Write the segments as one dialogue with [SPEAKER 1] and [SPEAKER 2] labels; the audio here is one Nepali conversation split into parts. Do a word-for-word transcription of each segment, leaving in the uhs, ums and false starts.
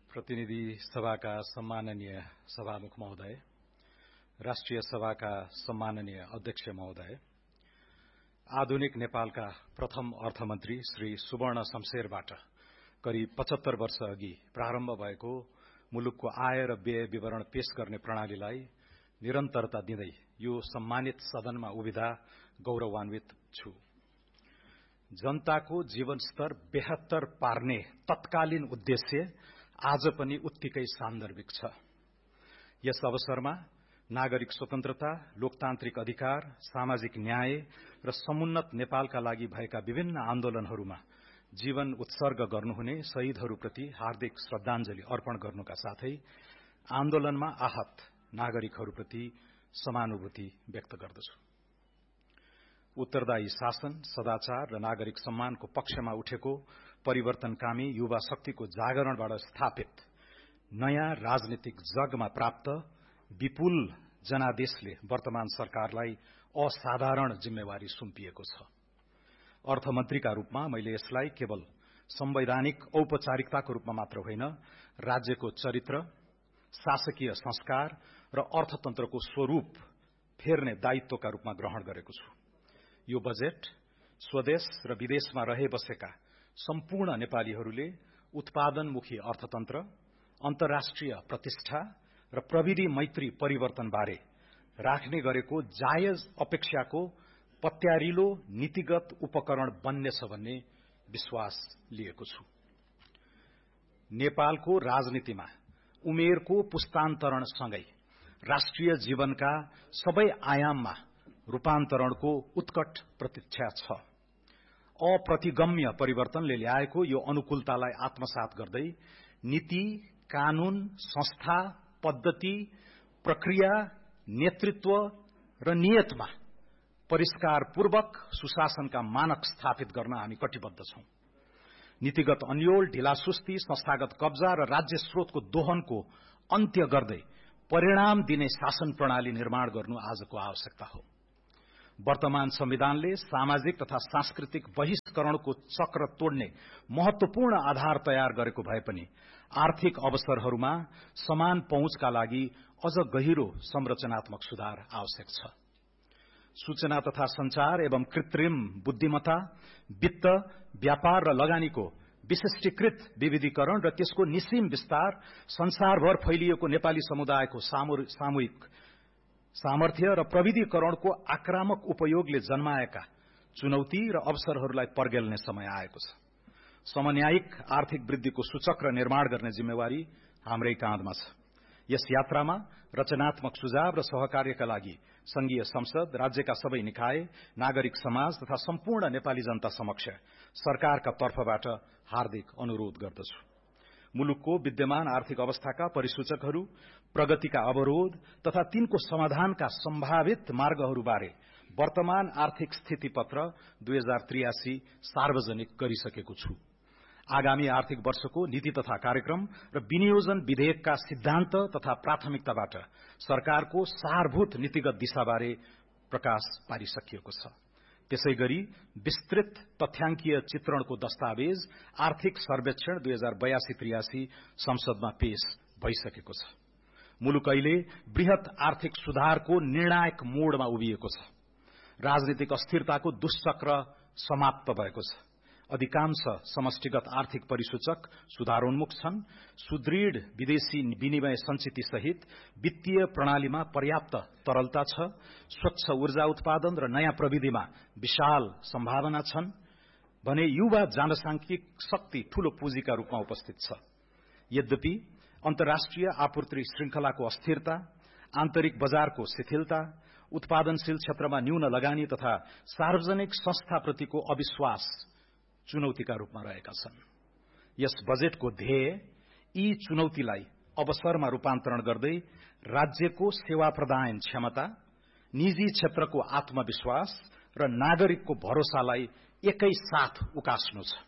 [SPEAKER 1] प्रतिनिधि सभाका सम्माननीय सभामुख महोदय, राष्ट्रिय सभाका सम्माननीय अध्यक्ष महोदय, आधुनिक नेपालका प्रथम अर्थमन्त्री श्री सुवर्ण शमशेरबाट करिब पचहत्तर वर्ष अघि प्रारम्भ भएको मुलुकको आय र व्यय विवरण पेश गर्ने प्रणालीलाई निरन्तरता दिँदै यो सम्मानित सदनमा उभिँदा गौरवान्वित छु। जनताको जीवनस्तर बेहतर पार्ने तत्कालीन उद्देश्य आज पनि उत्तिकै सान्दर्भिक छ। यस अवसरमा नागरिक स्वतन्त्रता, लोकतान्त्रिक अधिकार, सामाजिक न्याय र समुन्नत नेपालका लागि भएका विभिन्न आन्दोलनहरूमा जीवन उत्सर्ग गर्नुहुने शहीदहरूप्रति हार्दिक श्रद्धाञ्जली अर्पण गर्नुका साथै आन्दोलनमा आहत नागरिकहरूप्रति समानुभूति व्यक्त गर्दछु। उत्तरदायी शासन, सदाचार र नागरिक सम्मानको पक्षमा उठेको परिवर्तनकामी युवा शक्तिको जागरणबाट स्थापित नयाँ राजनीतिक जगमा प्राप्त विपुल जनादेशले वर्तमान सरकारलाई असाधारण जिम्मेवारी सुम्पिएको छ। अर्थमन्त्रीका रूपमा मैले यसलाई केवल संवैधानिक औपचारिकताको रूपमा मात्र होइन, राज्यको चरित्र, शासकीय संस्कार र अर्थतन्त्रको स्वरूप फेर्ने दायित्वका रूपमा ग्रहण गरेको छु। यो बजेट स्वदेश र विदेशमा रहे बसेका सम्पूर्ण नेपालीहरूले उत्पादनमुखी अर्थतन्त्र, अन्तर्राष्ट्रिय प्रतिष्ठा र प्रविधि मैत्री परिवर्तनबारे राख्ने गरेको जायज अपेक्षाको पत्यारिलो नीतिगत उपकरण बन्नेछ भन्ने विश्वास लिएको छु। नेपालको राजनीतिमा उमेरको पुस्तान्तरणसँगै राष्ट्रिय जीवनका सबै आयाममा रूपान्तरणको उत्कट प्रतीक्षा छ। अप्रतिगम्य परिवर्तनले ल्याएको यो अनुकूलतालाई आत्मसात गर्दै नीति, कानून, संस्था, पद्धति, प्रक्रिया, नेतृत्व र नियतमा परिष्कारपूर्वक सुशासनका मानक स्थापित गर्न हामी कटिबद्ध छौं। नीतिगत अन्योल, ढिलासुस्ती, संस्थागत कब्जा र राज्य स्रोतको दोहनको अन्त्य गर्दै परिणाम दिने शासन प्रणाली निर्माण गर्नु आजको आवश्यकता हो। वर्तमान संविधानले सामाजिक तथा सांस्कृतिक बहिष्करणको चक्र तोड्ने महत्वपूर्ण आधार तयार गरेको भए पनि आर्थिक अवसरहरूमा समान पहुँचका लागि अझ गहिरो संरचनात्मक सुधार आवश्यक छ। सूचना तथा संचार एवं कृत्रिम बुद्धिमत्ता, वित्त, व्यापार र लगानीको विशिष्टीकृत विविधीकरण र त्यसको निसीम विस्तार संसारभर फैलिएको नेपाली समुदायको सामूहिक सामर्थ्य र प्रविधिकरणको आक्रामक उपयोगले जन्माएका चुनौती र अवसरहरूलाई पर्गेल्ने समय आएको छ। समन्यायिक आर्थिक वृद्धिको सूचक्र निर्माण गर्ने जिम्मेवारी हाम्रै काँधमा छ। यस यात्रामा रचनात्मक सुझाव र सहकार्यका लागि संघीय संसद, राज्यका सबै निकाय, नागरिक समाज तथा सम्पूर्ण नेपाली जनता समक्ष सरकारका तर्फबाट हार्दिक अनुरोध गर्दछु। मुलुकको विद्यमान आर्थिक अवस्थाका परिसूचकहरू, प्रगतिका अवरोध तथा तिनको समाधानका सम्भावित मार्गहरूबारे वर्तमान आर्थिक स्थिति पत्र दुई हजार त्रियासी सार्वजनिक गरिसकेको छु। आगामी आर्थिक वर्षको नीति तथा कार्यक्रम र विनियोजन विधेयकका सिद्धान्त तथा प्राथमिकताबाट सरकारको सारभूत नीतिगत दिशाबारे प्रकाश पारिसकिएको छ। त्यसैगरी विस्तृत तथ्याङ्कीय चित्रणको दस्तावेज आर्थिक सर्वेक्षण दुई हजार बयासी त्रियासी संसदमा पेश भइसकेको छ। मुलुक अहिले वृहत आर्थिक सुधारको निर्णायक मोडमा उभिएको छ। राजनीतिक अस्थिरताको दुष्चक्र समाप्त भएको छ। अधिकांश समष्टिगत आर्थिक परिसूचक सुधारोन्मुख छन्। सुदृढ विदेशी विनिमय संचिति सहित वित्तीय प्रणालीमा पर्याप्त तरलता छ। स्वच्छ ऊर्जा उत्पादन र नयाँ प्रविधिमा विशाल सम्भावना छन् भने युवा जनसांख्यिक शक्ति ठूलो पुँजीका रूपमा उपस्थित छ। यद्यपि अन्तर्राष्ट्रिय आपूर्ति श्रृंखलाको अस्थिरता, आन्तरिक बजारको शिथिलता, उत्पादनशील क्षेत्रमा न्यून लगानी तथा सार्वजनिक संस्थाप्रतिको अविश्वास चुनौतीका रूपमा रहेका छन्। यस बजेटको ध्येय यी चुनौतीलाई अवसरमा रूपान्तरण गर्दै राज्यको सेवा प्रदान क्षमता, निजी क्षेत्रको आत्मविश्वास र नागरिकको भरोसालाई एकै साथ उकास्नु छ।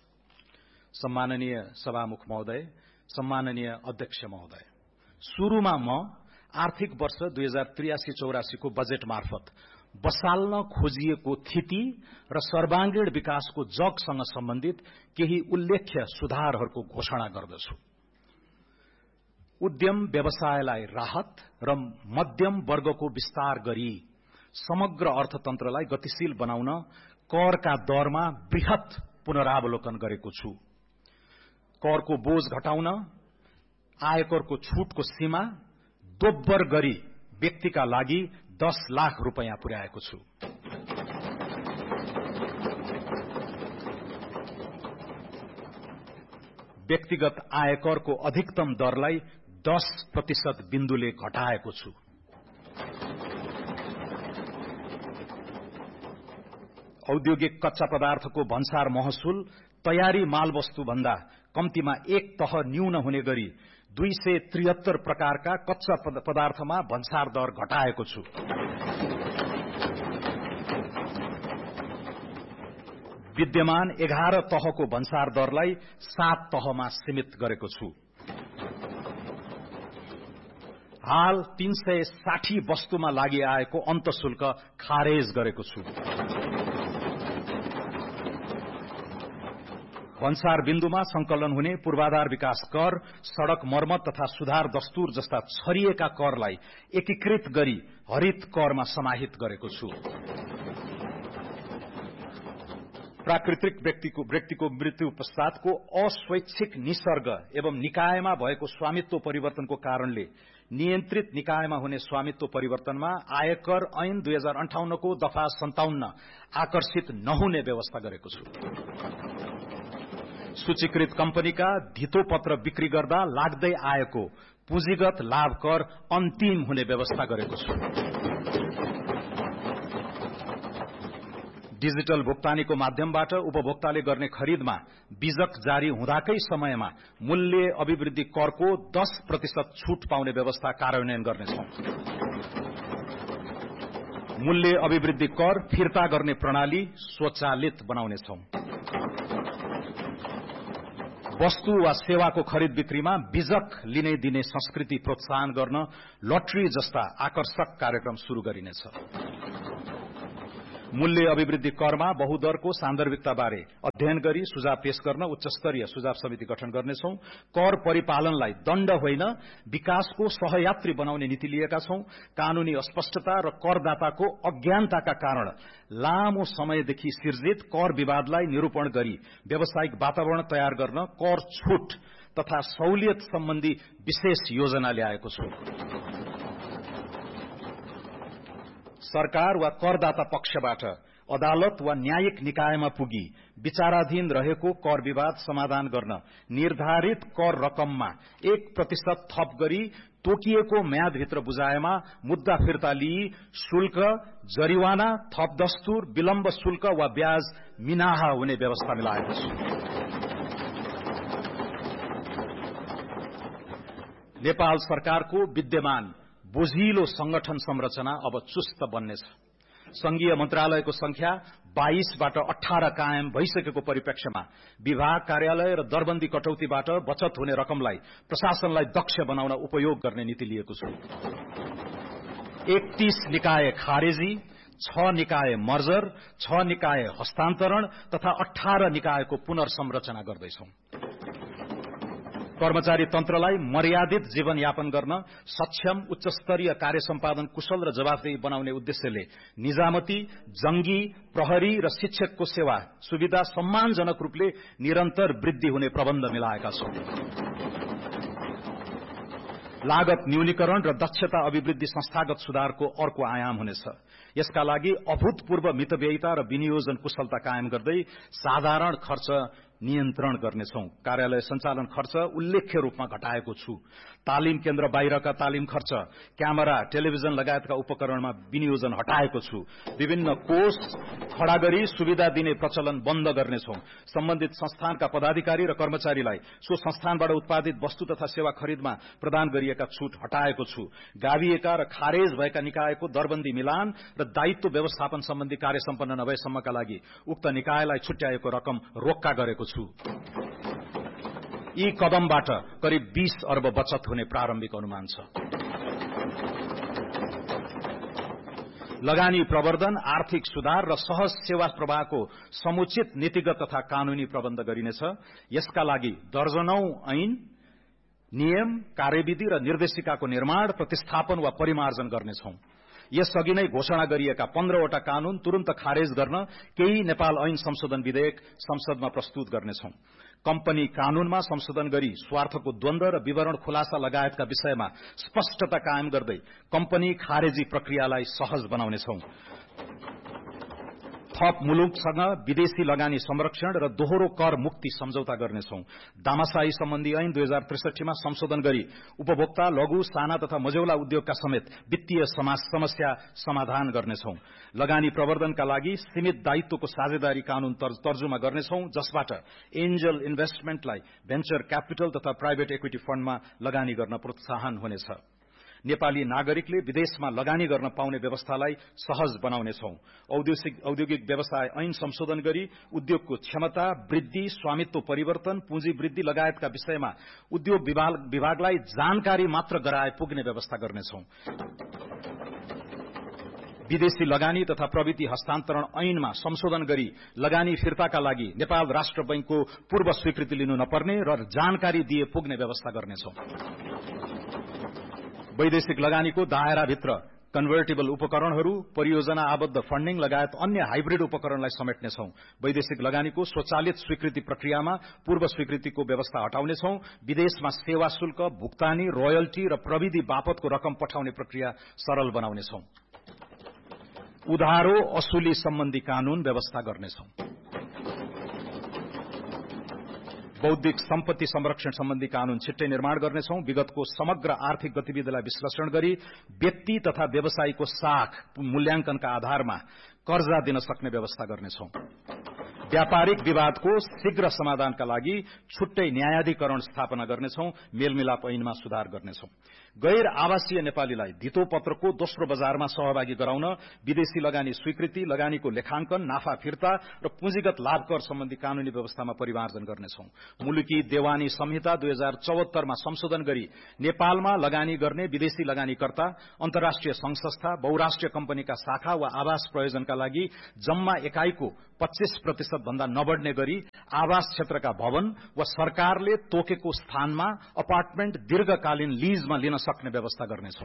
[SPEAKER 1] सम्माननीय सभामुख महोदय, सम्माननीय अध्यक्ष महोदय, सुरुमा म आर्थिक वर्ष दुई हजार त्रियासी चौरासी को बजेट मार्फत बसाल्न खोजिएको थिति र सर्वांगीण विकासको जगसँग सम्बन्धित केही उल्लेख्य सुधारहरूको घोषणा गर्दछु। उद्यम व्यवसायलाई राहत र मध्यम वर्गको विस्तार गरी समग्र अर्थतन्त्रलाई गतिशील बनाउन करका दरमा बृहत पुनरावलोकन गरेको छु। करको बोझ घटाउन आयकरको छूटको सीमा दोब्बर गरी व्यक्तिका लागि दस लाख रुपैयाँ पुर्याएको छु। व्यक्तिगत आयकरको अधिकतम दरलाई दस प्रतिशत बिन्दुले घटाएको छु। औद्योगिक कच्चा पदार्थको भन्सार महसुल तयारी मालवस्तु भन्दा कम्तीमा एक तह न्यून हुने गरी दुई सय त्रिहत्तर प्रकारका कच्चा पदार्थमा भन्सार दर घटाएको छु। विद्यमान एघार तहको भन्सार दरलाई सात तहमा सीमित गरेको छु। हाल तीन सय साठी वस्तुमा लागि आएको अन्तशुल्क खारेज गरेको छु। भन्सार बिन्दुमा संकलन हुने पूर्वाधार विकास कर, सड़क मर्मत तथा सुधार दस्तूर जस्ता छरिएका करलाई एकीकृत गरी हरित करमा समाहित गरेको छु। प्राकृतिक व्यक्तिको व्यक्तिको मृत्यु पश्चातको अस्वैच्छिक निसर्ग एवं निकायमा भएको स्वामित्व परिवर्तनको कारणले नियन्त्रित निकायमा हुने स्वामित्व परिवर्तनमा आयकर ऐन दुई हजार अन्ठाउन्न को दफा सन्ताउन्न आकर्षित नहुने व्यवस्था गरेको छु। सूचीकृत कम्पनीका धितो पत्र बिक्री गर्दा लाग्दै आएको पुँजीगत लाभ कर अन्तिम हुने व्यवस्था गरेको छु। डिजिटल भुक्तानीको माध्यमबाट उपभोक्ताले गर्ने खरिदमा बीजक जारी हुँदाकै समयमा मूल्य अभिवृद्धि करको दस प्रतिशत छूट पाउने व्यवस्था कार्यान्वयन गर्नेछौं। मूल्य अभिवृद्धि कर फिर्ता गर्ने प्रणाली स्वचालित बनाउनेछौं। वस्तु वा सेवाको खरिद बिक्रीमा बीजक लिने दिने संस्कृति प्रोत्साहन गर्न लटरी जस्ता आकर्षक कार्यक्रम शुरू गरिनेछ। मूल्य अभिवृद्धि करमा बहुदरको सान्दर्भिकता बारे अध्ययन गरी सुझाव पेश गर्न उच्च स्तरीय सुझाव समिति गठन गर्नेछौं। कर परिपालनलाई दण्ड होइन विकासको सहयात्री बनाउने नीति लिएका छौं। कानूनी अस्पष्टता र करदाताको अज्ञानताका कारण लामो समयदेखि सिर्जित कर विवादलाई निरूपण गरी व्यावसायिक वातावरण तयार गर्न कर छूट तथा सहुलियत सम्बन्धी विशेष योजना ल्याएको छु। सरकार वा करदाता पक्षबाट अदालत वा न्यायिक निकायमा पुगी विचाराधीन रहेको कर विवाद समाधान गर्न निर्धारित कर रकममा एक प्रतिशत थप गरी तोकिएको म्यादभित्र बुझाएमा मुद्दा फिर्ता लिई शुल्क, जरिवाना, थप दस्तूर, विलम्ब शुल्क वा ब्याज मिनाहा हुने व्यवस्था मिलाएको छ। नेपाल सरकारको विद्यमान बोझिलो संगठन संरचना अब चुस्त बन्नेछ। संघीय मन्त्रालयको संख्या बाइसबाट अठारह कायम भइसकेको परिप्रेक्ष्यमा विभाग कार्यालय र दरबन्दी कटौतीबाट बचत हुने रकमलाई प्रशासनलाई दक्ष बनाउन उपयोग गर्ने नीति लिएको छु। एकतीस निकाय खारेजी, छ निकाय मर्जर, छ निकाय हस्तान्तरण तथा अठारह निकायको पुनर्संरचना गर्दैछौं। कर्मचारी तन्त्रलाई मर्यादित जीवनयापन गर्न सक्षम उच्च स्तरीय कार्य सम्पादन कुशल र जवाफदेही बनाउने उद्देश्यले निजामती, जंगी, प्रहरी र शिक्षकको सेवा सुविधा सम्मानजनक रूपले निरन्तर वृद्धि हुने प्रबन्ध मिलाएका छौं। लागत न्यूनीकरण र दक्षता अभिवृद्धि संस्थागत सुधारको अर्को आयाम हुनेछ। यसका लागि अभूतपूर्व मितव्ययिता र विनियोजन कुशलता कायम गर्दै साधारण खर्च नियन्त्रण गर्नेछौं। कार्यालय सञ्चालन खर्च उल्लेख्य रूपमा घटाएको छु। तालिम केन्द्र बाहिरका तालिम खर्च, क्यामेरा, टेलिभिजन लगायतका उपकरणमा विनियोजन हटाएको छु। विभिन्न कोष खडा गरी सुविधा दिने प्रचलन बन्द गर्नेछौं। सम्बन्धित संस्थानका पदाधिकारी र कर्मचारीलाई सो संस्थानबाट उत्पादित वस्तु तथा सेवा खरिदमा प्रदान गरिएका छूट हटाएको छु। गाविएका र खारेज भएका निकायको दरबन्दी मिलान र दायित्व व्यवस्थापन सम्बन्धी कार्य सम्पन्न नभएसम्मका लागि उक्त निकायलाई छुट्याएको रकम रोक्का गरेको छु। यी कदमबाट करिब बीस अर्ब बचत हुने प्रारम्भिक अनुमान छ। लगानी प्रवर्धन, आर्थिक सुधार र सहज सेवा प्रवाहको समुचित नीतिगत तथा कानूनी प्रबन्ध गरिनेछ। यसका लागि दर्जनौं ऐन, नियम, कार्यविधि र निर्देशिकाको निर्माण, प्रतिस्थापन वा परिमार्जन गर्नेछौं। यसअघि नै घोषणा गरिएका पन्ध्रवटा कानून तुरन्त खारेज गर्न केही नेपाल ऐन संशोधन विधेयक संसदमा प्रस्तुत गर्नेछौं। कम्पनी कानूनमा संशोधन गरी स्वार्थको द्वन्द्व र विवरण खुलासा लगायतका विषयमा स्पष्टता कायम गर्दै कम्पनी खारेजी प्रक्रियालाई सहज बनाउनेछौं। थप मुलुकसँग विदेशी लगानी संरक्षण र दोहोरो कर मुक्ति सम्झौता गर्नेछौं। दामाशाही सम्बन्धी ऐन दुई हजार त्रिसठी मा संशोधन गरी उपभोक्ता, लघु, साना तथा मझौला उद्योगका समेत वित्तीय समस्या समाधान गर्नेछौं। लगानी प्रवर्धनका लागि सीमित दायित्वको साझेदारी कानून तर्जुमा गर्नेछौं, जसबाट एन्जल इन्भेस्टमेन्टलाई भेन्चर क्यापिटल तथा प्राइभेट इक्विटी फण्डमा लगानी गर्न प्रोत्साहन हुनेछ। नेपाली नागरिकले विदेशमा लगानी गर्न पाउने व्यवस्थालाई सहज बनाउनेछौं। औद्योगिक औद्योगिक व्यवसाय ऐन संशोधन गरी उद्योगको क्षमता वृद्धि, स्वामित्व परिवर्तन, पुँजी वृद्धि लगायतका विषयमा उद्योग विभाग विभागलाई जानकारी मात्र गराए पुग्ने व्यवस्था गर्नेछौं। विदेशी लगानी तथा प्रविधि हस्तान्तरण ऐनमा संशोधन गरी लगानी फिर्ताका लागि नेपाल राष्ट्र बैंकको पूर्व स्वीकृति लिनु नपर्ने र जानकारी दिए पुग्ने व्यवस्था गर्नेछौं। वैदेशिक लगानीको दायराभित्र कन्भर्टेबल उपकरणहरू, परियोजना आबद्ध फण्डिङ लगायत अन्य हाइब्रिड उपकरणलाई समेट्नेछौं। वैदेशिक लगानीको स्वचालित स्वीकृति प्रक्रियामा पूर्व स्वीकृतिको व्यवस्था हटाउनेछौं। विदेशमा सेवा शुल्क, भुक्तानी, रोयल्टी र प्रविधि बापतको रकम पठाउने प्रक्रिया सरल बनाउनेछौं। उधारो असुली सम्बन्धी कानून व्यवस्था गर्नेछौं। बौद्धिक सम्पत्ति संरक्षण सम्बन्धी कानून छिट्टै निर्माण गर्नेछौं। विगतको समग्र आर्थिक गतिविधिलाई विश्लेषण गरी व्यक्ति तथा व्यवसायीको साख मूल्याङ्कनका आधारमा कर्जा दिन सक्ने व्यवस्था गर्नेछौं। व्यापारिक विवादको शीघ्र समाधानका लागि छुट्टै न्यायाधिकरण स्थापना गर्नेछौं। मेलमिलाप ऐनमा सुधार गर्नेछौं। गैर आवासीय नेपालीलाई धितो पत्रको दोस्रो बजारमा सहभागी गराउन विदेशी लगानी स्वीकृति, लगानीको लेखाङ्कन, नाफा फिर्ता र पुँजीगत लाभ कर सम्बन्धी कानूनी व्यवस्थामा परिमार्जन गर्नेछौं। मुलुकी देवानी संहिता दुई हजार चौहत्तरमा संशोधन गरी नेपालमा लगानी गर्ने विदेशी लगानीकर्ता, अन्तर्राष्ट्रिय संघ संस्था, बहुराष्ट्रिय कम्पनीका शाखा वा आवास प्रयोजनका लागि जम्मा एकाइको पच्चीस प्रतिशत भन्दा नबढ्ने गरी आवास क्षेत्रका भवन वा सरकारले तोकेको स्थानमा अपार्टमेन्ट दीर्घकालीन लीजमा लिन सक्ने व्यवस्था गर्नेछौं।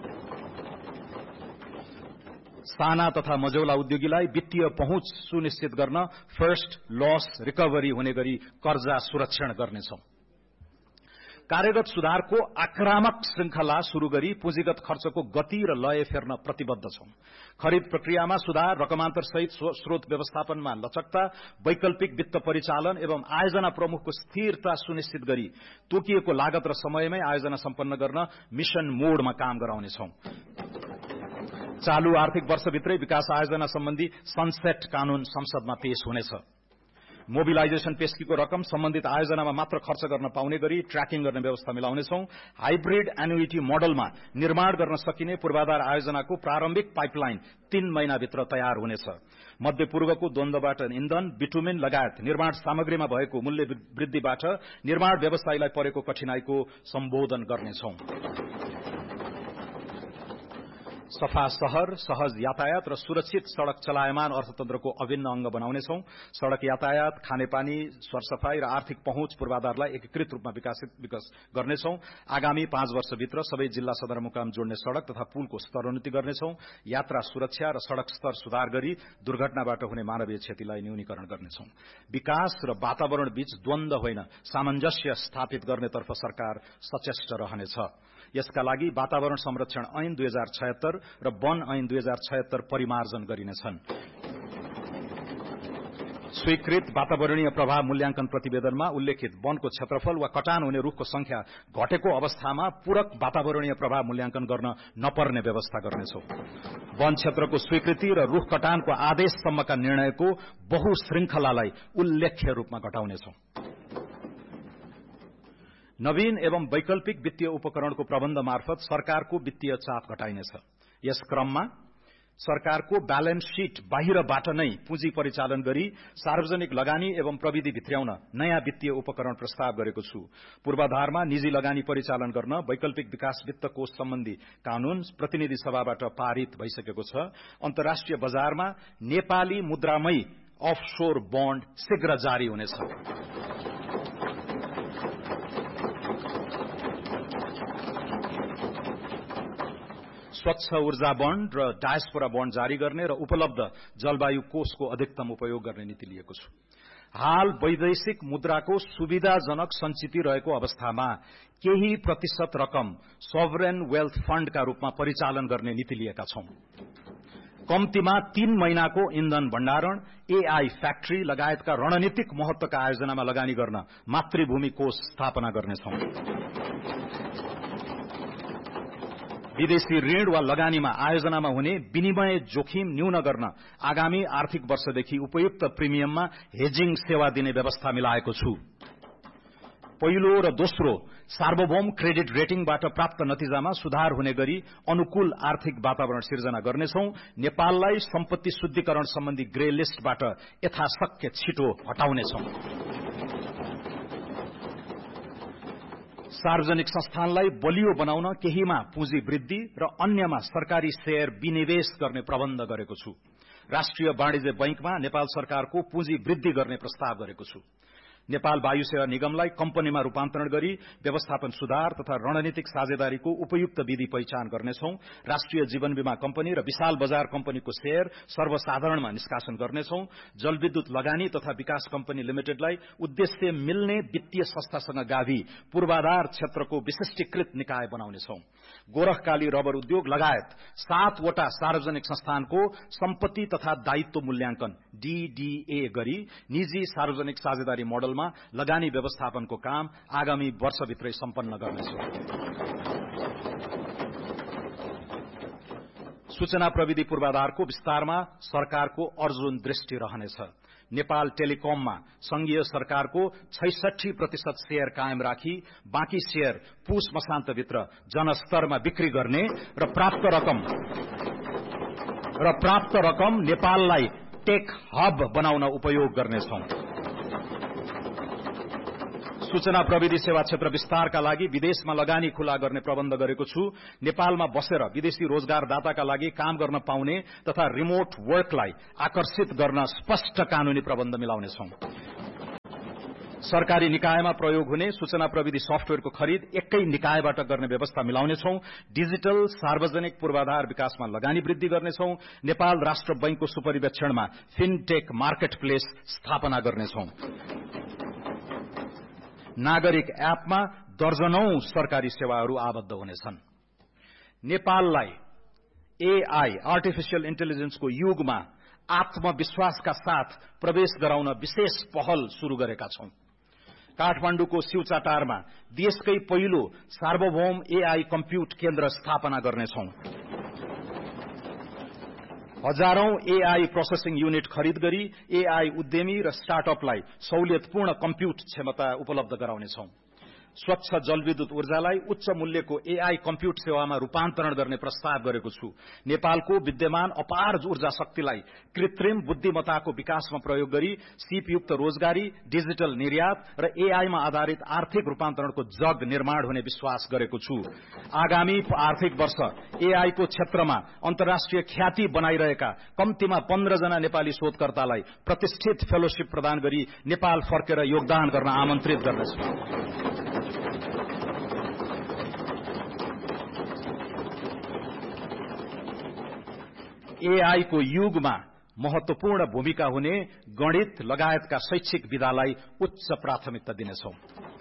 [SPEAKER 1] साना तथा मझौला उद्योगीलाई वित्तीय पहुँच सुनिश्चित गर्न फर्स्ट लस रिकभरी हुने गरी कर्जा सुरक्षण गर्नेछौं। कार्यगत सुधारको आक्रामक श्रृंखला शुरू गरी पुँजीगत खर्चको गति र लय फेर्न प्रतिबद्ध छौं। खरिद प्रक्रियामा सुधार, रकमान्तर सहित स्रोत व्यवस्थापनमा लचकता, वैकल्पिक वित्त परिचालन एवं आयोजना प्रमुखको स्थिरता सुनिश्चित गरी तोकिएको लागत र समयमै आयोजना सम्पन्न गर्न मिशन मोडमा काम गराउनेछौं। चालू आर्थिक वर्षभित्रै विकास आयोजना सम्बन्धी सनसेट कानून संसदमा पेश हुनेछ। मोबिलाइजेशन पेस्कीको रकम सम्बन्धित आयोजनामा मात्र खर्च गर्न पाउने गरी ट्र्याकिङ गर्ने व्यवस्था मिलाउनेछौं। हाइब्रिड एन्युइटी मोडलमा निर्माण गर्न सकिने पूर्वाधार आयोजनाको प्रारम्भिक पाइपलाइन तीन महिनाभित्र तयार हुनेछ। मध्यपूर्वको द्वन्द्वबाट इन्धन, बिटुमेन लगायत निर्माण सामग्रीमा भएको मूल्य वृद्धिबाट निर्माण व्यवसायीलाई परेको कठिनाईको सम्बोधन गर्नेछौं। सफा शहर, सहज यातायात र सुरक्षित सड़क चलायमान अर्थतन्त्रको अभिन्न अंग बनाउनेछौं। सड़क यातायात, खानेपानी, सरसफाई र आर्थिक पहुँच पूर्वाधारलाई एकीकृत रूपमा विकसित विकास गर्नेछौं। आगामी पाँच वर्षभित्र सबै जिल्ला सदरमुकाम जोड्ने सड़क तथा पुलको स्तरोन्नति गर्नेछौं। यात्रा सुरक्षा र सड़क स्तर सुधार गरी दुर्घटनाबाट हुने मानवीय क्षतिलाई न्यूनीकरण गर्नेछौं। विकास र वातावरण बीच द्वन्द्व होइन, सामञ्जस्य स्थापित गर्नेतर्फ सरकार सचेष्ट रहनेछ। यसका लागि वातावरण संरक्षण ऐन दुई हजार छयत्तर र वन ऐन दुई हजार छयत्तर परिमार्जन गरिनेछन्। स्वीकृत वातावरणीय प्रभाव मूल्याङ्कन प्रतिवेदनमा उल्लेखित वनको क्षेत्रफल वा कटान हुने रूखको संख्या घटेको अवस्थामा पूरक वातावरणीय प्रभाव मूल्याङ्कन गर्न नपर्ने व्यवस्था गर्नेछौं। वन क्षेत्रको स्वीकृति र रूख कटानको आदेशसम्मका निर्णयको बहुश्रृंखलालाई उल्लेख्य रूपमा घटाउनेछौं। नवीन एवं वैकल्पिक वित्तीय उपकरणको प्रबन्ध मार्फत सरकारको वित्तीय चाप घटाइनेछ। यस क्रममा सरकारको ब्यालेन्स शीट बाहिरबाट नै पुँजी परिचालन गरी सार्वजनिक लगानी एवं प्रविधि भित्र्याउन नयाँ वित्तीय उपकरण प्रस्ताव गरेको छु। पूर्वाधारमा निजी लगानी परिचालन गर्न वैकल्पिक विकास वित्त कोष सम्बन्धी कानून प्रतिनिधि सभाबाट पारित भइसकेको छ। अन्तर्राष्ट्रिय बजारमा नेपाली मुद्रामै अफशोर बन्ड शीघ्र जारी हुनेछ। स्वच्छ ऊर्जा बन्ड र डायस्पोरा बन्ड जारी गर्ने र उपलब्ध जलवायु कोषको अधिकतम उपयोग गर्ने नीति लिएको छु। हाल वैदेशिक मुद्राको सुविधाजनक सञ्चित रहेको अवस्थामा केही प्रतिशत रकम सोभरेन वेल्थ फण्डका रूपमा परिचालन गर्ने नीति लिएका छौं। कम्तीमा तीन महिनाको इन्धन भण्डारण, एआई फ्याक्ट्री लगायतका रणनीतिक महत्वका आयोजनामा लगानी गर्न मातृभूमि कोष स्थापना गर्नेछौं। विदेशी ऋण वा लगानीमा आयोजनामा हुने विनिमय जोखिम न्यून गर्न आगामी आर्थिक वर्षदेखि उपयुक्त प्रिमियममा हेजिङ सेवा दिने व्यवस्था मिलाएको छु। पहिलो र दोस्रो सार्वभौम क्रेडिट रेटिङबाट प्राप्त नतिजामा सुधार हुने गरी अनुकूल आर्थिक वातावरण सिर्जना गर्नेछौं। नेपाललाई सम्पत्ति शुद्धिकरण सम्बन्धी ग्रे लिस्टबाट यथाशक्य छिटो हटाउनेछौं। सार्वजनिक संस्थानलाई बलियो बनाउन केहीमा पुँजी वृद्धि र अन्यमा सरकारी शेयर विनिवेश गर्ने प्रबन्ध गरेको छु। राष्ट्रिय वाणिज्य बैंकमा नेपाल सरकारको पुँजी वृद्धि गर्ने प्रस्ताव गरेको छु। नेपाल वायु सेवा निगमलाई कम्पनीमा रूपान्तरण गरी व्यवस्थापन सुधार तथा रणनीतिक साझेदारीको उपयुक्त विधि पहिचान गर्नेछौं। राष्ट्रिय जीवन बीमा कम्पनी र विशाल बजार कम्पनीको शेयर सर्वसाधारणमा निष्कासन गर्नेछौं। जलविद्युत लगानी तथा विकास कम्पनी लिमिटेडलाई उद्देश्य मिल्ने वित्तीय संस्थासँग गाभी पूर्वाधार क्षेत्रको विशिष्टीकृत निकाय बनाउनेछौं। गोरखकाली रबर उद्योग लगायत सातवटा सार्वजनिक संस्थानको सम्पत्ति तथा दायित्व मूल्याङ्कन डीडीए गरी निजी सार्वजनिक साझेदारी मोडल लगानी व्यवस्थापनको काम आगामी वर्षभित्रै सम्पन्न गर्नेछ। सूचना प्रविधि पूर्वाधारको विस्तारमा सरकारको अर्जुन दृष्टि रहनेछ। नेपाल टेलिकममा संघीय सरकारको छैसठी प्रतिशत शेयर कायम राखी बाँकी शेयर पुस मसान्तभित्र जनस्तरमा बिक्री गर्ने र प्राप्त रकम र प्राप्त रकम नेपाललाई टेक हब बनाउन उपयोग गर्नेछौं। सूचना प्रविधि सेवा क्षेत्र विस्तारका लागि विदेशमा लगानी खुला गर्ने प्रबन्ध गरेको छु। नेपालमा बसेर विदेशी रोजगारदाताका लागि काम गर्न पाउने तथा रिमोट वर्कलाई आकर्षित गर्न स्पष्ट कानूनी प्रबन्ध मिलाउनेछौं। सरकारी निकायमा प्रयोग हुने सूचना प्रविधि सफ्टवेयरको खरिद एकै निकायबाट गर्ने व्यवस्था मिलाउनेछौं। डिजिटल सार्वजनिक पूर्वाधार विकासमा लगानी वृद्धि गर्नेछौं। नेपाल राष्ट्र बैंकको सुपरिवेक्षणमा फिनटेक मार्केट प्लेस स्थापना गर्नेछौं। नागरिक एपमा दर्जनौं सरकारी सेवाहरू आबद्ध हुनेछन्। नेपाललाई एआई आर्टिफिशियल इन्टेलिजेन्सको युगमा आत्मविश्वासका साथ प्रवेश गराउन विशेष पहल शुरू गरेका छौं। काठमाडौँको शिवचाटारमा देशकै पहिलो सार्वभौम एआई कम्प्युट केन्द्र स्थापना गर्नेछौं। हजारौं एआई प्रोसेसिङ युनिट खरिद गरी एआई उद्यमी र स्टार्टअपलाई सहुलियतपूर्ण कम्प्युट क्षमता उपलब्ध गराउनेछौं। स्वच्छ जलविद्युत ऊर्जालाई उच्च मूल्यको एआई कम्प्युट सेवामा रूपान्तरण गर्ने प्रस्ताव गरेको छु। नेपालको विद्यमान अपार ऊर्जा शक्तिलाई कृत्रिम बुद्धिमत्ताको विकासमा प्रयोग गरी सिपयुक्त रोजगारी, डिजिटल निर्यात र एआईमा आधारित आर्थिक रूपान्तरणको जग निर्माण हुने विश्वास गरेको छु। आगामी आर्थिक वर्ष एआईको क्षेत्रमा अन्तर्राष्ट्रिय ख्याति बनाइरहेका कम्तीमा पन्ध्र जना नेपाली शोधकर्तालाई प्रतिष्ठित फेलोशिप प्रदान गरी नेपाल फर्केर योगदान गर्न आमन्त्रित गर्दछु। एआई को युगमा महत्वपूर्ण भूमिका हुने गणित लगायतका शैक्षिक विधालाई उच्च प्राथमिकता दिनेछौं।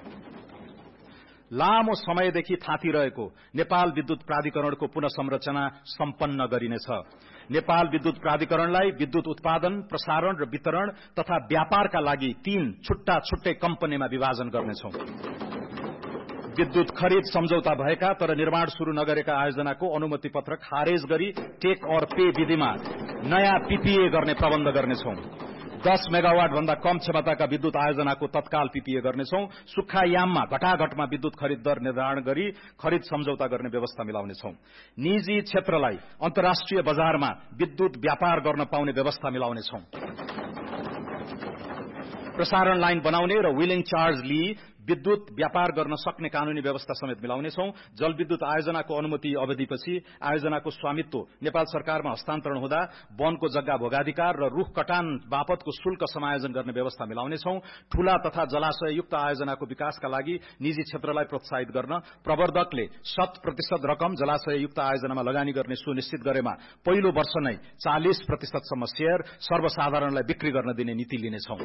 [SPEAKER 1] लामो समयदेखि थाँतिरहेको नेपाल विद्युत प्राधिकरणको पुनः संरचना सम्पन्न गरिनेछ। नेपाल विद्युत प्राधिकरणलाई विद्युत उत्पादन, प्रसारण र वितरण तथा व्यापारका लागि तीन छुट्टा छुट्टै कम्पनीमा विभाजन गर्नेछौं। विद्युत खरिद सम्झौता भएका तर निर्माण शुरू नगरेका आयोजनाको अनुमति पत्र खारेज गरी टेक और पे विधिमा नयाँ पीपीए गर्ने प्रबन्ध गर्नेछौं। दस मेगावाट भन्दा कम क्षमताका विद्युत आयोजनाको तत्काल पीपीए गर्नेछौं। सुक्खायाममा घटाघटमा विद्युत खरिद दर निर्धारण गरी खरिद सम्झौता गर्ने व्यवस्था मिलाउनेछौं। निजी क्षेत्रलाई अन्तर्राष्ट्रिय बजारमा विद्युत व्यापार गर्न पाउने व्यवस्था मिलाउनेछौं। प्रसारण लाइन बनाउने र व्हीलिङ चार्ज लिई विद्युत व्यापार गर्न सक्ने कानूनी व्यवस्था समेत मिलाउनेछौं। जलविद्युत आयोजनाको अनुमति अवधिपछि आयोजनाको स्वामित्व नेपाल सरकारमा हस्तान्तरण हुँदा वनको जग्गा भोगाधिकार र रूख कटान बापतको शुल्क समायोजन गर्ने व्यवस्था मिलाउनेछौं। ठूला तथा जलाशययुक्त आयोजनाको विकासका लागि निजी क्षेत्रलाई प्रोत्साहित गर्न प्रवर्धकले शत प्रतिशत रकम जलाशययुक्त आयोजनामा लगानी गर्ने सुनिश्चित गरेमा पहिलो वर्ष नै चालीस प्रतिशतसम्म शेयर सर्वसाधारणलाई बिक्री गर्न दिने नीति लिनेछौं।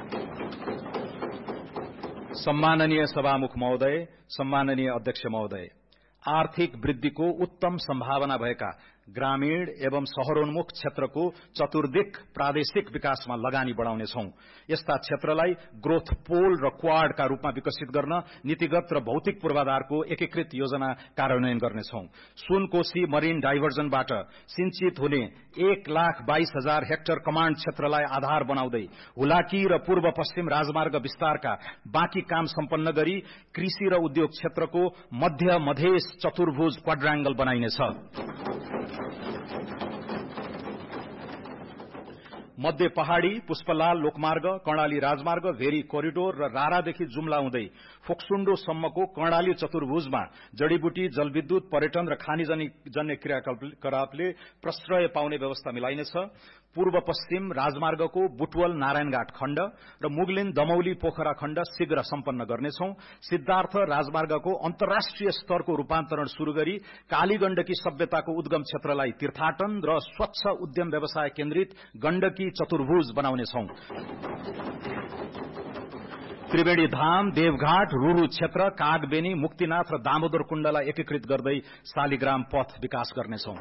[SPEAKER 1] सम्माननीय सभामुख महोदय, सम्माननीय अध्यक्ष महोदय, आर्थिक वृद्धिको उत्तम सम्भावना भएका ग्रामीण एवं शहरोन्मुख क्षेत्रको चतुर्दिक प्रादेशिक विकासमा लगानी बढ़ाउनेछौं। यस्ता क्षेत्रलाई ग्रोथ पोल र क्वाडका रूपमा विकसित गर्न नीतिगत र भौतिक पूर्वाधारको एकीकृत योजना कार्यान्वयन गर्नेछौं। सुनकोशी मरिन डाइभर्जनबाट सिंचित हुने एक लाख बाइस हजार हेक्टर कमाण्ड क्षेत्रलाई आधार बनाउँदै हुलाकी र पूर्व पश्चिम राजमार्ग विस्तारका बाँकी काम सम्पन्न गरी कृषि र उद्योग क्षेत्रको मध्य मधेस चतुर्भुज क्वाड्राङ्गल बनाइनेछ। मध्य पहाड़ी पुष्पलाल लोकमार्ग, कर्णाली राजमार्ग, भेरी कोरिडोर र रारादेखि जुम्ला हुँदै फोक्सुण्डोसम्मको कर्णाली चतुर्भुजमा जडीबुटी, जलविद्युत, पर्यटन र खानीजन्य क्रियाकलापले प्रश्रय पाउने व्यवस्था मिलाइनेछ। पूर्व पश्चिम राजमार्गको बुटवल नारायणघाट खण्ड र मुगलिन दमौली पोखरा खण्ड शीघ्र सम्पन्न गर्नेछौं। सिद्धार्थ राजमार्गको अन्तर्राष्ट्रिय स्तरको रूपान्तरण शुरू गरी कालीगण्डकी सभ्यताको उद्गम क्षेत्रलाई तीर्थाटन र स्वच्छ उद्यम व्यवसाय केन्द्रित गण्डकी चतुर्भुज बनाउनेछौं। त्रिवेणी धाम, देवघाट, रुरु क्षेत्र, कागबेनी, मुक्तिनाथ र दामोदर कुण्डलाई एकीकृत गर्दै शालिग्राम पथ विकास गर्नेछौं।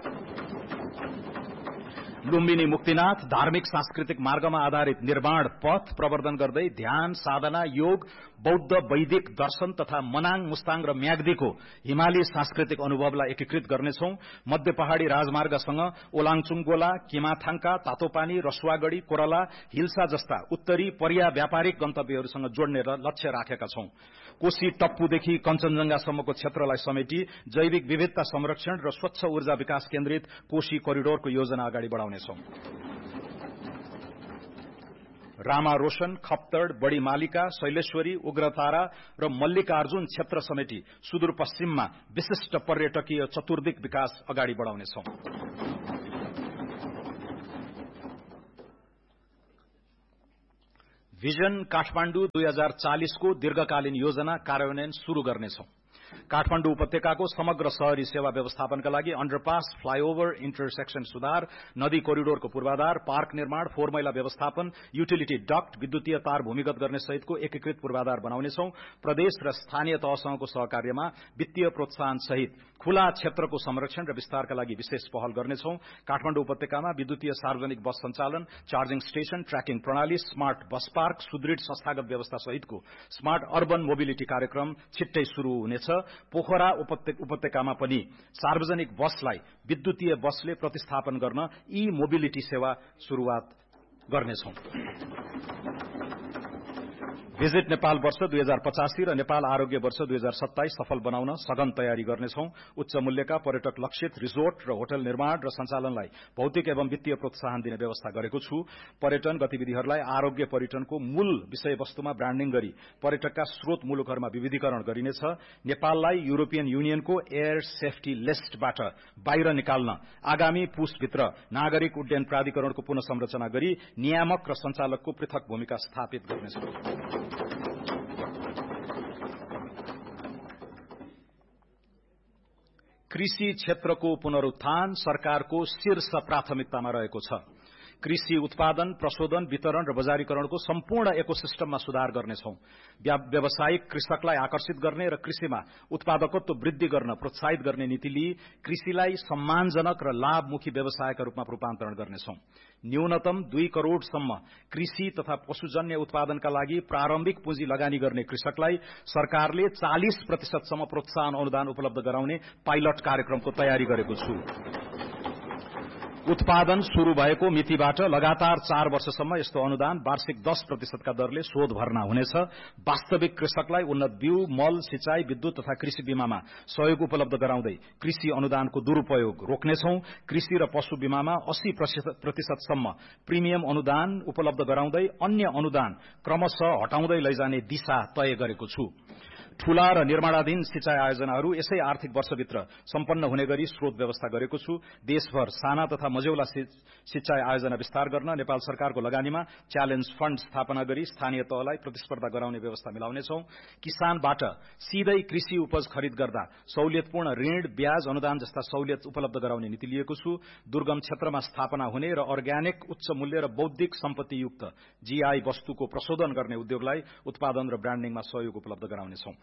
[SPEAKER 1] लुम्बिनी मुक्तिनाथ धार्मिक सांस्कृतिक मार्गमा आधारित निर्माण पथ प्रवर्धन गर्दै ध्यान, साधना, योग, बौद्ध वैदिक दर्शन तथा मनाङ, मुस्ताङ र म्याग्दीको हिमाली सांस्कृतिक अनुभवलाई एकीकृत गर्नेछौं। मध्य पहाड़ी राजमार्गसँग ओलाङचुङगोला, किमाथाङका, तातोपानी, रसुवागढ़ी, कोरला, हिल्सा जस्ता उत्तरी पर्या व्यापारिक गन्तव्यहरूसँग जोड्ने लक्ष्य राखेका छौं। कोशी टप्पूदेखि कञ्चनजंघासम्मको क्षेत्रलाई समेटी जैविक विविधता संरक्षण र स्वच्छ ऊर्जा विकास केन्द्रित कोशी कोरिडोरको योजना अगाडि बढाउनेछौं। रामा रोशन, खप्तड, बड़ी मालिका, शैलेश्वरी, उग्रतारा र मल्लिकार्जुन क्षेत्र समेटी सुदूरपश्चिममा विशिष्ट पर्यटकीय चतुर्दिक विकास अगाडि बढाउनेछौं। भिजन काठमाण्डु दुई हजार चालीस को दीर्घकालीन योजना कार्यान्वयन शुरू गर्नेछौं। काठमाण्डु उपत्यकाको समग्र शहरी सेवा व्यवस्थापनका लागि अन्डरपास, फ्लाईओभर, इन्टरसेक्सन सुधार, नदी कोरिडोरको पूर्वाधार, पार्क निर्माण, फोहोर मैला व्यवस्थापन, युटिलिटी डक्ट, विद्युतीय तार भूमिगत गर्ने सहितको एकीकृत पूर्वाधार बनाउनेछौं। प्रदेश र स्थानीय तहसँगको सहकार्यमा वित्तीय प्रोत्साहन सहित खुला क्षेत्रको संरक्षण र विस्तारका लागि विशेष पहल गर्नेछौं। काठमाण्डु उपत्यकामा विद्युतीय सार्वजनिक बस सञ्चालन, चार्जिङ स्टेशन, ट्र्याकिङ प्रणाली, स्मार्ट बस पार्क, सुदृढ संस्थागत व्यवस्था सहितको स्मार्ट अर्बन मोबिलिटी कार्यक्रम छिट्टै शुरू हुनेछ। पोखरा उपत्यकामा पनि सार्वजनिक बसलाई विद्युतीय बसले प्रतिस्थापन गर्न ई मोबिलिटी सेवा शुरूआत गर्नेछौं। भिजिट नेपाल वर्ष दुई हजार पचासी र नेपाल आरोग्य वर्ष दुई हजार सत्ताइस सफल बनाउन सघन तयारी गर्नेछौं। उच्च मूल्यका पर्यटक लक्षित रिजोर्ट र होटल निर्माण र सञ्चालनलाई भौतिक एवं वित्तीय प्रोत्साहन दिने व्यवस्था गरेको छु। पर्यटन गतिविधिहरूलाई आरोग्य पर्यटनको मूल विषयवस्तुमा ब्रान्डिङ गरी पर्यटकका स्रोत मुलुकहरूमा विविधीकरण गरिनेछ। नेपाललाई युरोपियन युनियनको एयर सेफ्टी लिस्टबाट बाहिर निकाल्न आगामी पुसभित्र नागरिक उड्डयन प्राधिकरणको पुनः संरचना गरी नियामक र सञ्चालकको पृथक भूमिका स्थापित गर्नेछौं। कृषि क्षेत्रको पुनरुत्थान सरकारको शीर्ष प्राथमिकतामा रहेको छ। कृषि उत्पादन, प्रशोधन, वितरण र बजारीकरणको सम्पूर्ण इकोसिस्टममा सुधार गर्नेछौं। व्यावसायिक कृषकलाई आकर्षित गर्ने र कृषिमा उत्पादकत्व वृद्धि गर्न प्रोत्साहित गर्ने नीति लिई कृषिलाई सम्मानजनक र लाभमुखी व्यवसायका रूपमा रूपान्तरण गर्नेछौं। न्यूनतम दुई करोड़सम्म कृषि तथा पशुजन्य उत्पादनका लागि प्रारम्भिक पुँजी लगानी गर्ने कृषकलाई सरकारले चालीस प्रतिशतसम्म प्रोत्साहन अनुदान उपलब्ध गराउने पाइलट कार्यक्रमको तयारी गरेको छु। उत्पादन शुरू भएको मितिबाट लगातार चार वर्षसम्म यस्तो अनुदान वार्षिक दस प्रतिशतका दरले शोध भर्ना हुनेछ। वास्तविक कृषकलाई उन्नत बिउ, मल, सिंचाई, विद्युत तथा कृषि बीमामा सहयोग उपलब्ध गराउँदै कृषि अनुदानको दुरूपयोग रोक्नेछौं। कृषि र पशु बीमामा अस्सी प्रतिशतसम्म प्रिमियम अनुदान उपलब्ध गराउँदै अन्य अनुदान क्रमशः हटाउँदै लैजाने दिशा तय गरेको छु। ठूला र निर्माणाधीन सिंचाई आयोजनाहरू यसै आर्थिक वर्षभित्र सम्पन्न हुने गरी स्रोत व्यवस्था गरेको छु। देशभर साना तथा मझौला सिंचाई आयोजना विस्तार गर्न नेपाल सरकारको लगानीमा च्यालेन्ज फण्ड स्थापना गरी स्थानीय तहलाई प्रतिस्पर्धा गराउने व्यवस्था मिलाउनेछौं। किसानबाट सीधै कृषि उपज खरिद गर्दा सहुलियतपूर्ण ऋण, ब्याज, अनुदान जस्ता सहुलियत उपलब्ध गराउने नीति लिएको छु। दुर्गम क्षेत्रमा स्थापना हुने र अर्ग्यानिक उच्च मूल्य र बौद्धिक सम्पत्तियुक्त जीआई वस्तुको प्रशोधन गर्ने उद्योगलाई उत्पादन र ब्रान्डिङमा सहयोग उपलब्ध गराउनेछौं।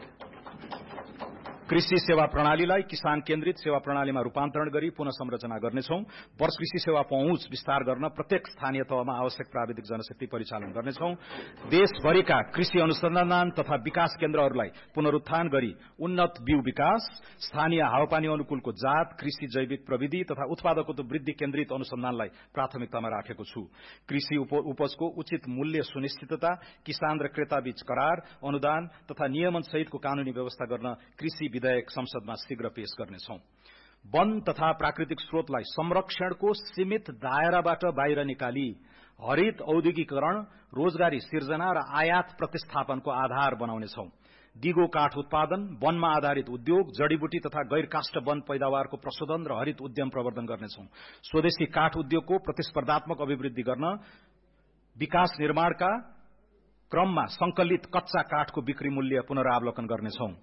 [SPEAKER 1] कृषि सेवा प्रणालीलाई किसान केन्द्रित सेवा प्रणालीमा रूपान्तरण गरी पुनः संरचना गर्नेछौं। वर्ष कृषि सेवा पहुँच विस्तार गर्न प्रत्येक स्थानीय तहमा आवश्यक प्राविधिक जनशक्ति परिचालन गर्नेछौं। देशभरिका कृषि अनुसन्धान तथा विकास केन्द्रहरूलाई पुनरुत्थान गरी उन्नत बिउ विकास, स्थानीय हावापानी अनुकूलको जात, कृषि जैविक प्रविधि तथा उत्पादकत्व वृद्धि केन्द्रित अनुसन्धानलाई प्राथमिकतामा राखेको छु। कृषि उपजको उचित मूल्य सुनिश्चितता, किसान र क्रेताबीच करार, अनुदान तथा नियमन सहितको कानूनी व्यवस्था गर्न कृषि विधेयक संसदमा शीघ्र पेश गर्नेछौं। वन तथा प्राकृतिक स्रोतलाई संरक्षणको सीमित दायराबाट बाहिर निकाली हरित औद्योगिकरण, रोजगारी सिर्जना र आयात प्रतिस्थापनको आधार बनाउनेछौं। दिगो काठ उत्पादन, वनमा आधारित उद्योग, जडीबुटी तथा गैर काष्ठ वन पैदावारको प्रशोधन र हरित उद्यम प्रवर्धन गर्नेछौं। स्वदेशी काठ उद्योगको प्रतिस्पर्धात्मक अभिवृद्धि गर्न विकास निर्माणका क्रममा संकलित कच्चा काठको बिक्री मूल्य पुनरावलोकन गर्नेछौं।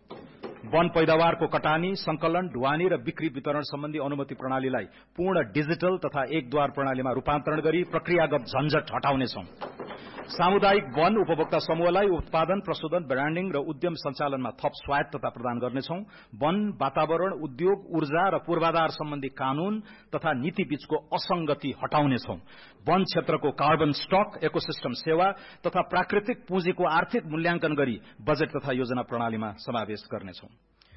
[SPEAKER 1] वन पैदावारको कटानी, संकलन, ढुवानी र बिक्री वितरण सम्बन्धी अनुमति प्रणालीलाई पूर्ण डिजिटल तथा एकद्वार प्रणालीमा रूपान्तरण गरी प्रक्रियागत झन्झट हटाउनेछौं। सामुदायिक वन उपभोक्ता समूहलाई उत्पादन, प्रशोधन, ब्रान्डिङ र उद्यम सञ्चालनमा थप स्वायत्तता प्रदान गर्नेछौं। वन, वातावरण, उद्योग, ऊर्जा र पूर्वाधार सम्बन्धी कानून तथा नीति बीचको असंगति हटाउनेछौं। वन क्षेत्रको कार्बन स्टक, इकोसिस्टम सेवा तथा प्राकृतिक पुँजीको आर्थिक मूल्याङ्कन गरी बजेट तथा योजना प्रणालीमा समावेश गर्नेछौं।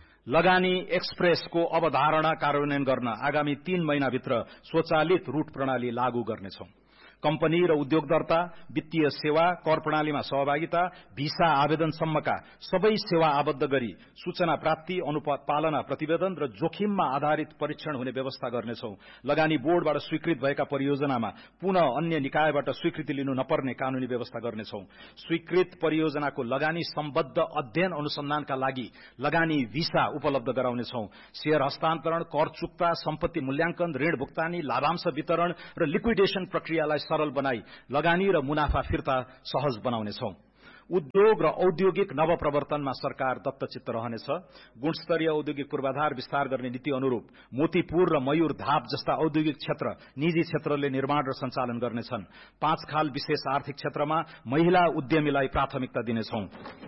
[SPEAKER 1] लगानी एक्सप्रेसको अवधारणा कार्यान्वयन गर्न आगामी तीन महिनाभित्र स्वचालित रूट प्रणाली लागू गर्नेछौं। कम्पनी र उद्योग दर्ता, वित्तीय सेवा, कर प्रणालीमा सहभागिता, भिसा आवेदनसम्मका सबै सेवा आबद्ध गरी सूचना प्राप्ति, अनुपालना प्रतिवेदन र जोखिममा आधारित परीक्षण हुने व्यवस्था गर्नेछौं। लगानी बोर्डबाट स्वीकृत भएका परियोजनामा पुनः अन्य निकायबाट स्वीकृति लिनु नपर्ने कानूनी व्यवस्था गर्नेछौं। स्वीकृत परियोजनाको लगानी सम्बद्ध अध्ययन अनुसन्धानका लागि लगानी भिसा उपलब्ध गराउनेछौं। शेयर हस्तान्तरण, कर चुक्ता, सम्पत्ति मूल्याङ्कन, ऋण भुक्तानी, लाभांश वितरण र लिक्विडेशन प्रक्रियालाई सरल बनाई लगानी र मुनाफा फिर्ता सहज बनाउनेछौं। उद्योग र औद्योगिक नवप्रवर्तनमा सरकार दत्तचित्त रहनेछ। गुणस्तरीय औद्योगिक पूर्वाधार विस्तार गर्ने नीति अनुरूप मोतीपुर र मयूर धाप जस्ता औद्योगिक क्षेत्र निजी क्षेत्रले निर्माण र सञ्चालन गर्नेछन्। पाँच खाल विशेष आर्थिक क्षेत्रमा महिला उद्यमीलाई प्राथमिकता दिनेछौं।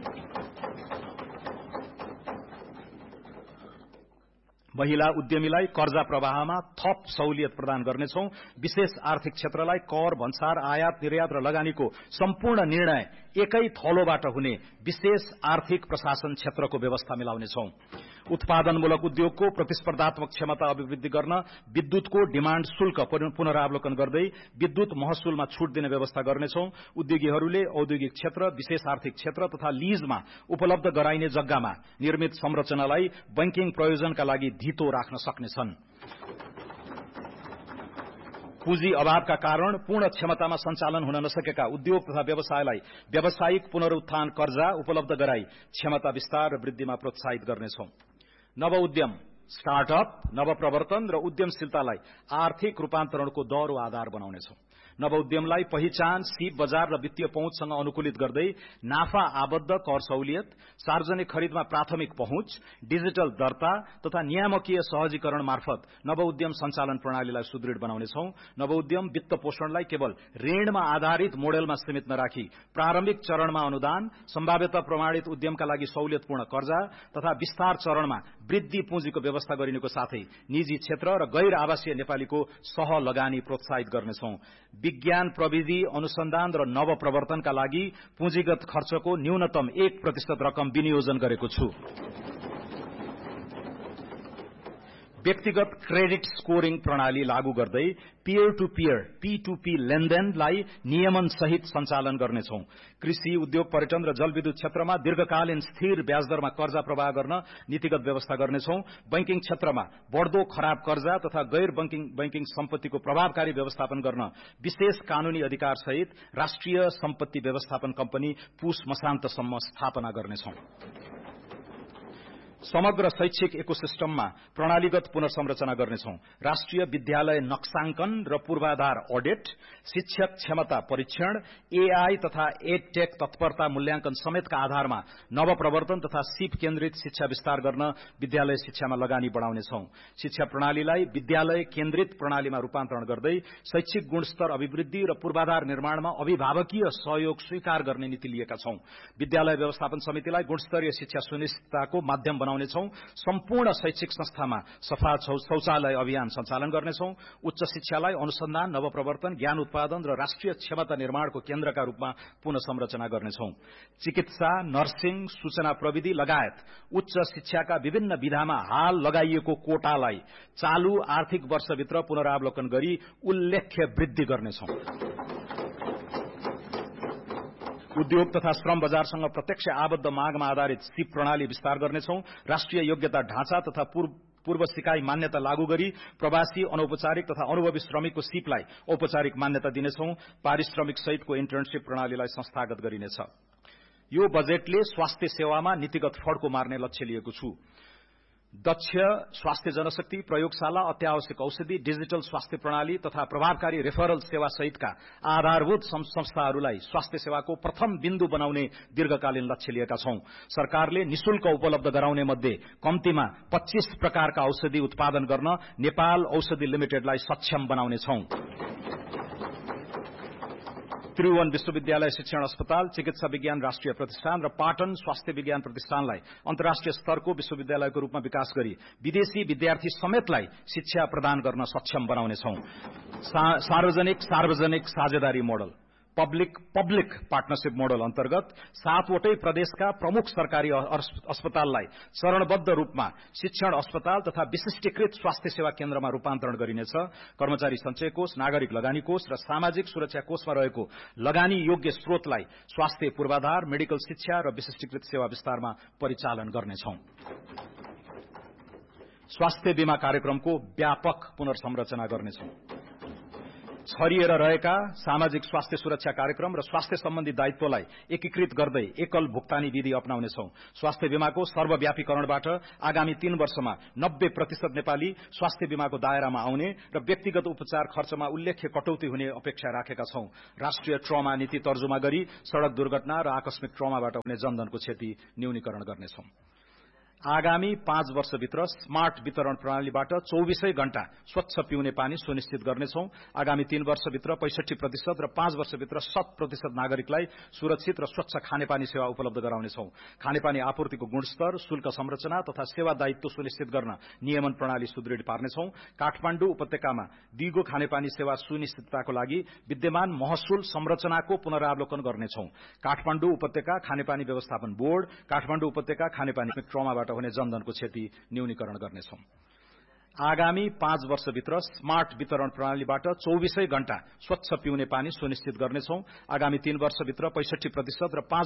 [SPEAKER 1] महिला उद्यमीलाई कर्जा प्रवाहमा थप सहुलियत प्रदान गर्नेछौं। विशेष आर्थिक क्षेत्रलाई कर, भन्सार, आयात, निर्यात र लगानीको सम्पूर्ण निर्णय एकै थलोबाट हुने विशेष आर्थिक प्रशासन क्षेत्रको व्यवस्था मिलाउनेछौं। उत्पादनमूलक उद्योगको प्रतिस्पर्धात्मक क्षमता अभिवृद्धि गर्न विद्युतको डिमाण्ड शुल्क पुनरावलोकन गर्दै विद्युत महसुलमा छूट दिने व्यवस्था गर्नेछौं। उद्योगीहरूले औद्योगिक क्षेत्र, विशेष आर्थिक क्षेत्र तथा लीजमा उपलब्ध गराइने जग्गामा निर्मित संरचनालाई बैंकिङ प्रयोजनका लागि धितो राख्न सक्नेछन्। पुँजी अभावका कारण पूर्ण क्षमतामा सञ्चालन हुन नसकेका उद्योग तथा व्यवसायलाई व्यावसायिक पुनरुत्थान कर्जा उपलब्ध गराई क्षमता विस्तार र वृद्धिमा प्रोत्साहित गर्नेछौं। नव उद्यम, स्टार्टअप, नवप्रवर्तन र उद्यमशीलतालाई आर्थिक रूपान्तरणको दह्रो आधार बनाउनेछौं। नव उद्यमलाई पहिचान, सीप बजार र वित्तीय पहुँचसँग अनुकूलित गर्दै नाफा आबद्ध कर सहुलियत, सार्वजनिक खरिदमा प्राथमिक पहुँच, डिजिटल दर्ता तथा नियामकीय सहजीकरण मार्फत नव उद्यम सञ्चालन प्रणालीलाई सुदृढ बनाउनेछौं। नव उद्यम वित्त पोषणलाई केवल ऋणमा आधारित मोडेलमा सीमित नराखी प्रारम्भिक चरणमा अनुदान, सम्भाव्यता प्रमाणित उद्यमका लागि सहुलियतपूर्ण कर्जा तथा विस्तार चरणमा वृद्धि पुँजीको व्यवस्था गरिनुको साथै निजी क्षेत्र र गैर आवासीय नेपालीको सह लगानी प्रोत्साहित गर्नेछौं। विज्ञान, प्रविधि, अनुसन्धान र नवप्रवर्तनका लागि पुँजीगत खर्चको न्यूनतम एक प्रतिशत रकम विनियोजन गरेको छु। व्यक्तिगत क्रेडिट स्कोरिङ प्रणाली लागू गर्दै peer to peer P two P लेनदेनलाई नियमन सहित सञ्चालन गर्नेछौं। कृषि, उद्योग, पर्यटन र जलविद्युत क्षेत्रमा दीर्घकालीन स्थिर ब्याजदरमा कर्जा प्रवाह गर्न नीतिगत व्यवस्था गर्नेछौं। बैंकिङ क्षेत्रमा बढ़दो खराब कर्जा तथा गैर बैंकिङ बैंकिङ सम्पत्तिको प्रभावकारी व्यवस्थापन गर्न विशेष कानूनी अधिकार सहित राष्ट्रिय सम्पत्ति व्यवस्थापन कम्पनी पुस मसान्तसम्म स्थापना गर्नेछौं। समग्र शैक्षिक इकोसिस्टममा प्रणालीगत पुनर्संरचना गर्नेछौं। राष्ट्रिय विद्यालय नक्साङ्कन र पूर्वाधार अडिट, शिक्षक क्षमता परीक्षण, एआई तथा एडटेक तत्परता मूल्याङ्कन समेतका आधारमा नवप्रवर्तन तथा सिप केन्द्रित शिक्षा विस्तार गर्न विद्यालय शिक्षामा लगानी बढ़ाउनेछौं। शिक्षा प्रणालीलाई विद्यालय केन्द्रित प्रणालीमा रूपान्तरण गर्दै शैक्षिक गुणस्तर अभिवृद्धि र पूर्वाधार निर्माणमा अभिभावकीय सहयोग स्वीकार गर्ने नीति लिएका छौं। विद्यालय व्यवस्थापन समितिलाई गुणस्तरीय शिक्षा सुनिश्चितताको माध्यम बनाउनेछौं। सम्पूर्ण शैक्षिक संस्थामा सफा शौचालय अभियान सञ्चालन गर्नेछौं। उच्च शिक्षालाई अनुसन्धान, नवप्रवर्तन, ज्ञान उत्पादन र राष्ट्रिय क्षमता निर्माणको केन्द्रका रूपमा पुनः संरचना गर्नेछौं। चिकित्सा, नर्सिङ, सूचना प्रविधि लगायत उच्च शिक्षाका विभिन्न विधामा हाल लगाइएको कोटालाई चालू आर्थिक वर्षभित्र पुनरावलोकन गरी उल्लेख्य वृद्धि गर्नेछौं। उद्योग तथा श्रम बजारसँग प्रत्यक्ष आबद्ध मागमा आधारित सिप प्रणाली विस्तार गर्नेछौं। राष्ट्रिय योग्यता ढाँचा तथा पूर्व सिकाई मान्यता लागू गरी प्रवासी, अनौपचारिक तथा अनुभवी श्रमिकको सिपलाई औपचारिक मान्यता दिनेछौं। पारिश्रमिक सहितको इन्टर्नशिप प्रणालीलाई संस्थागत गरिनेछ। यो बजेटले स्वास्थ्य सेवामा नीतिगत फड्को मार्ने लक्ष्य लिएको छु। दक्ष स्वास्थ्य जनशक्ति, प्रयोगशाला, अत्यावश्यक औषधि, डिजिटल स्वास्थ्य प्रणाली तथा प्रभावकारी रेफरल सेवा सहितका आधारभूत संस्थाहरूलाई स्वास्थ्य सेवाको प्रथम बिन्दु बनाउने दीर्घकालीन लक्ष्य लिएका छौं। सरकारले निशुल्क उपलब्ध गराउने मध्ये कम्तीमा पच्चीस प्रकारका औषधि उत्पादन गर्न नेपाल औषधि लिमिटेडलाई सक्षम बनाउनेछौं। त्रिभुवन विश्वविद्यालय शिक्षण अस्पताल, चिकित्सा विज्ञान राष्ट्रिय प्रतिष्ठान र पाटन स्वास्थ्य विज्ञान प्रतिष्ठानलाई अन्तर्राष्ट्रिय स्तरको विश्वविद्यालयको रूपमा विकास गरी विदेशी विद्यार्थी समेतलाई शिक्षा प्रदान गर्न सक्षम बनाउनेछौं। सार्वजनिक सार्वजनिक साझेदारी model, public public partnership model अन्तर्गत सातवटै प्रदेशका प्रमुख सरकारी अस्पताललाई चरणबद्ध रूपमा शिक्षण अस्पताल तथा विशिष्टीकृत स्वास्थ्य सेवा केन्द्रमा रूपान्तरण गरिनेछ। कर्मचारी सञ्चय कोष, नागरिक लगानी कोष र सामाजिक सुरक्षा कोषमा रहेको लगानी योग्य स्रोतलाई स्वास्थ्य पूर्वाधार, मेडिकल शिक्षा र विशिष्टीकृत सेवा विस्तारमा परिचालन गर्नेछौं। स्वास्थ्य बीमा कार्यक्रमको व्यापक पुनर्संरचना गर्नेछौं। छरिएर रहेका सामाजिक स्वास्थ्य सुरक्षा कार्यक्रम र स्वास्थ्य सम्बन्धी दायित्वलाई एकीकृत गर्दै एकल भुक्तानी विधि अपनाउनेछौं। स्वास्थ्य बीमाको सर्वव्यापीकरणबाट आगामी तीन वर्षमा नब्बे प्रतिशत नेपाली स्वास्थ्य बीमाको दायरामा आउने र व्यक्तिगत उपचार खर्चमा उल्लेख्य कटौती हुने अपेक्षा राखेका छौं। राष्ट्रिय ट्रमा नीति तर्जुमा गरी सड़क दुर्घटना र आकस्मिक ट्रमाबाट हुने जनधनको क्षति न्यूनीकरण गर्नेछौं। आगामी पाँच वर्षभित्र स्मार्ट वितरण प्रणालीबाट चौबीसै घण्टा स्वच्छ पिउने पानी सुनिश्चित गर्नेछौं। आगामी तीन वर्षभित्र पैंसठी प्रतिशत र पाँच वर्षभित्र शत प्रतिशत नागरिकलाई सुरक्षित र स्वच्छ खानेपानी सेवा उपलब्ध गराउनेछौं। खानेपानी आपूर्तिको गुणस्तर, शुल्क संरचना तथा सेवा दायित्व सुनिश्चित गर्न नियमन प्रणाली सुदृढ पार्नेछौं। काठमाडौँ उपत्यकामा दिगो खानेपानी सेवा सुनिश्चितताको लागि विद्यमान महसुल संरचनाको पुनरावलोकन गर्नेछौं। काठमाडौँ उपत्यका खानेपानी व्यवस्थापन बोर्ड, काठमाडौँ उपत्यका खानेपानी ट्रमाबाट हुने जनधनको क्षति न्यूनीकरण गर्नेछौं। आगामी पाँच वर्षभित्र स्मार्ट वितरण प्रणालीबाट चौबीसै घण्टा स्वच्छ पिउने पानी सुनिश्चित गर्नेछौं। आगामी तीन वर्षभित्र पैंसठी प्रतिशत र पाँच